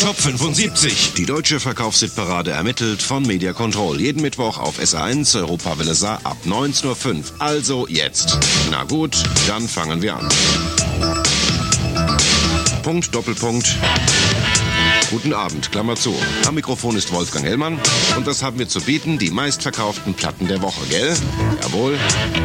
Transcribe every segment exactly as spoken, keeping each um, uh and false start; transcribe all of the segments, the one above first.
Top fünfundsiebzig. Die deutsche Verkaufshitparade ermittelt von Media Control. Jeden Mittwoch auf S A eins, Europawelle Saar ab neunzehn Uhr fünf. Also jetzt. Na gut, dann fangen wir an. Punkt, Doppelpunkt. Guten Abend, Klammer zu. Am Mikrofon ist Wolfgang Hellmann und das haben wir zu bieten, die meistverkauften Platten der Woche, gell? Jawohl.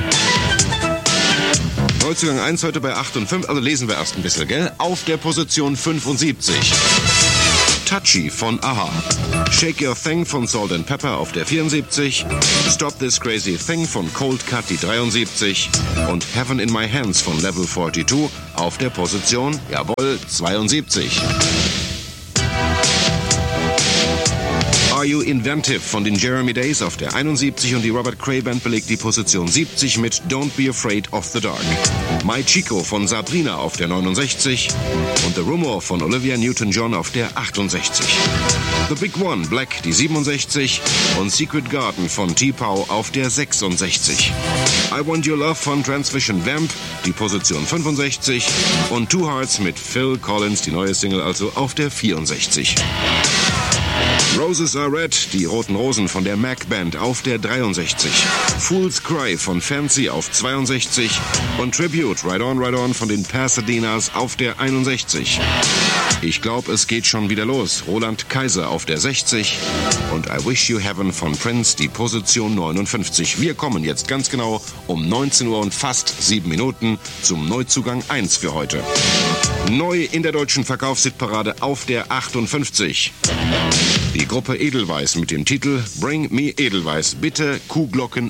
Neuzugang eins heute bei achtundfünfzig, also lesen wir erst ein bisschen, gell? Auf der Position fünfundsiebzig. Touchy von Aha. Shake Your Thing von Salt and Pepper auf der vierundsiebzig. Stop This Crazy Thing von Cold Cut die dreiundsiebzig. Und Heaven in My Hands von Level zweiundvierzig auf der Position, jawohl, zweiundsiebzig. Are You Inventive von den Jeremy Days auf der einundsiebzig und die Robert Cray Band belegt die Position siebzig mit Don't Be Afraid of the Dark. My Chico von Sabrina auf der neunundsechzig und The Rumor von Olivia Newton-John auf der achtundsechzig. The Big One, Black, die siebenundsechzig und Secret Garden von T-Pow auf der sechsundsechzig. I Want Your Love von Transvision Vamp, die Position fünfundsechzig und Two Hearts mit Phil Collins, die neue Single also auf der vierundsechzig. Roses Are Red, die Roten Rosen von der Mac Band auf der dreiundsechzig. Fool's Cry von Fancy auf zweiundsechzig und Tribute, Ride On, Ride On von den Pasadenas auf der einundsechzig. Ich glaube, es geht schon wieder los. Roland Kaiser auf der sechzig und I Wish You Heaven von Prince, die Position neunundfünfzig. Wir kommen jetzt ganz genau um neunzehn Uhr und fast sieben Minuten zum Neuzugang eins für heute. Neu in der deutschen Verkaufshitparade auf der achtundfünfzig. Die Gruppe Edelweiss mit dem Titel Bring Me Edelweiss. Bitte Kuhglocken